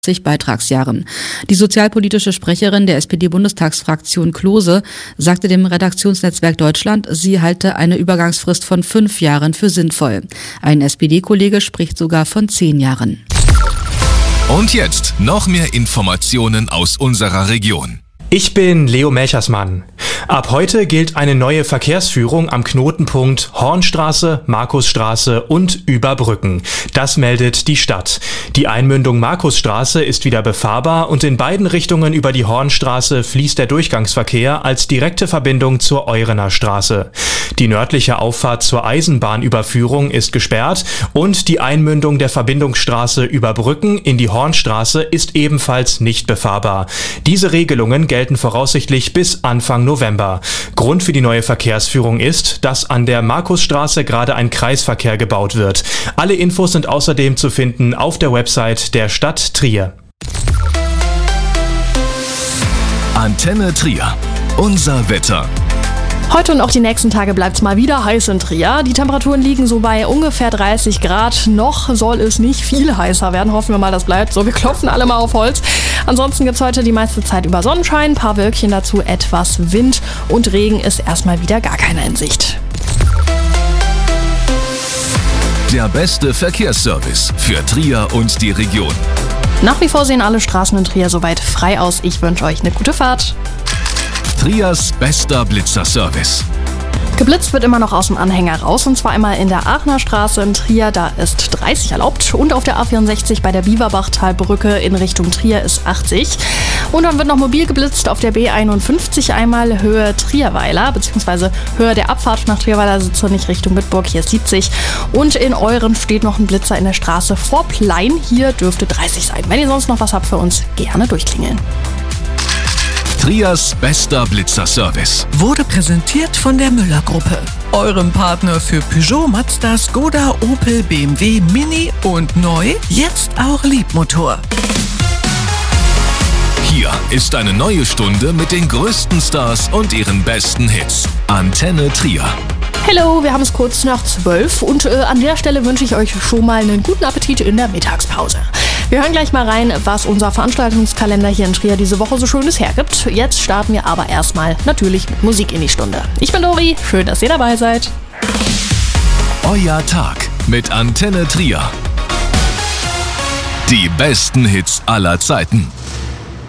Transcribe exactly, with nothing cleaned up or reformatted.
Beitragsjahren. Die sozialpolitische Sprecherin der S P D-Bundestagsfraktion Klose sagte dem Redaktionsnetzwerk Deutschland, sie halte eine Übergangsfrist von fünf Jahren für sinnvoll. Ein S P D-Kollege spricht sogar von zehn Jahren. Und jetzt noch mehr Informationen aus unserer Region. Ich bin Leo Melchersmann. Ab heute gilt eine neue Verkehrsführung am Knotenpunkt Hornstraße, Markusstraße und Überbrücken. Das meldet die Stadt. Die Einmündung Markusstraße ist wieder befahrbar und in beiden Richtungen über die Hornstraße fließt der Durchgangsverkehr als direkte Verbindung zur Eurener Straße. Die nördliche Auffahrt zur Eisenbahnüberführung ist gesperrt und die Einmündung der Verbindungsstraße Überbrücken in die Hornstraße ist ebenfalls nicht befahrbar. Diese Regelungen gelten voraussichtlich bis Anfang November. Grund für die neue Verkehrsführung ist, dass an der Markusstraße gerade ein Kreisverkehr gebaut wird. Alle Infos sind außerdem zu finden auf der Website der Stadt Trier. Antenne Trier. Unser Wetter. Heute und auch die nächsten Tage bleibt es mal wieder heiß in Trier. Die Temperaturen liegen so bei ungefähr dreißig Grad. Noch soll es nicht viel heißer werden. Hoffen wir mal, das bleibt so. Wir klopfen alle mal auf Holz. Ansonsten gibt es heute die meiste Zeit über Sonnenschein, ein paar Wölkchen dazu, etwas Wind und Regen ist erstmal wieder gar keiner in Sicht. Der beste Verkehrsservice für Trier und die Region. Nach wie vor sehen alle Straßen in Trier soweit frei aus. Ich wünsche euch eine gute Fahrt. Triers bester Blitzerservice. Geblitzt wird immer noch aus dem Anhänger raus, und zwar einmal in der Aachener Straße in Trier, da ist dreißig erlaubt, und auf der A vierundsechzig bei der Bieberbachtalbrücke in Richtung Trier ist achtzig. Und dann wird noch mobil geblitzt auf der B einundfünfzig einmal Höhe Trierweiler, beziehungsweise Höhe der Abfahrt nach Trierweiler, also nicht Richtung Bitburg, hier ist siebzig. Und in Euren steht noch ein Blitzer in der Straße vor Plein, hier dürfte dreißig sein. Wenn ihr sonst noch was habt für uns, gerne durchklingeln. Triers bester Blitzerservice wurde präsentiert von der Müller-Gruppe, eurem Partner für Peugeot, Mazda, Skoda, Opel, B M W, Mini und neu, jetzt auch Liebmotor. Hier ist eine neue Stunde mit den größten Stars und ihren besten Hits. Antenne Trier. Hallo, wir haben es kurz nach zwölf und äh, an der Stelle wünsche ich euch schon mal einen guten Appetit in der Mittagspause. Wir hören gleich mal rein, was unser Veranstaltungskalender hier in Trier diese Woche so Schönes hergibt. Jetzt starten wir aber erstmal natürlich mit Musik in die Stunde. Ich bin Dori, schön, dass ihr dabei seid. Euer Tag mit Antenne Trier. Die besten Hits aller Zeiten.